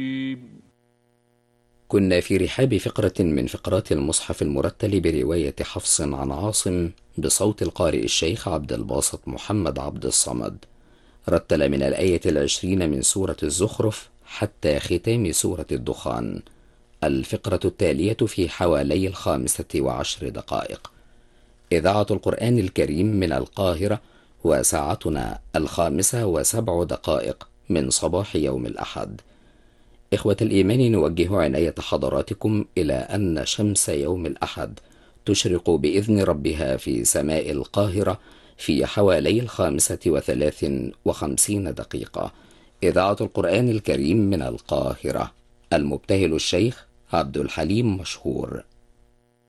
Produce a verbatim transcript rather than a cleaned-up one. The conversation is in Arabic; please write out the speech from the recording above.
كنا في رحاب فقرة من فقرات المصحف المرتل برواية حفص عن عاصم بصوت القارئ الشيخ عبد الباسط محمد عبد الصمد. رتل من الآية العشرين من سورة الزخرف حتى ختام سورة الدخان. الفقرة التالية في حوالي الخامسة وعشر دقائق. إذاعة القرآن الكريم من القاهرة، وساعتنا الخامسة وسبع دقائق من صباح يوم الأحد. إخوة الإيمان، نوجه عناية حضراتكم إلى أن شمس يوم الأحد تشرق بإذن ربها في سماء القاهرة في حوالي الخامسة وثلاث وخمسين دقيقة. إذاعة القرآن الكريم من القاهرة، المبتهل الشيخ عبد الحليم مشهور.